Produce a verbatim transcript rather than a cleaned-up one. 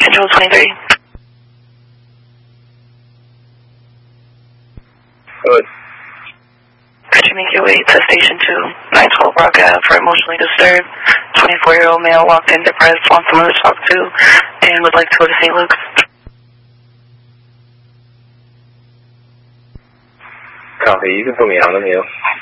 Control twenty-three. Good. Could you make your way to Station two, nine twelve Rock Ave for emotionally disturbed? twenty-four-year-old male walked in depressed, wants someone to talk to, and would like to go to Saint Luke's. Copy. You can put me on the meal.